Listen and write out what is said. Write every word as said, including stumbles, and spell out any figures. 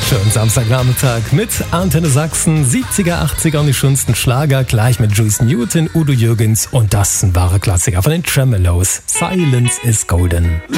Schönen Samstagnachmittag mit Antenne Sachsen, siebziger, achtziger und die schönsten Schlager, gleich mit Juice Newton, Udo Jürgens und das ist ein wahrer Klassiker von den Tremeloes. Silence is Golden.